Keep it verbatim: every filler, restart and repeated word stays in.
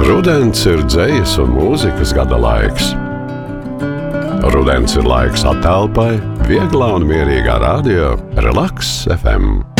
Rudens ir dzejas un mūzikas gada laiks. Rudens ir laiks atelpai, vieglā un mierīgā radio Relaks F M.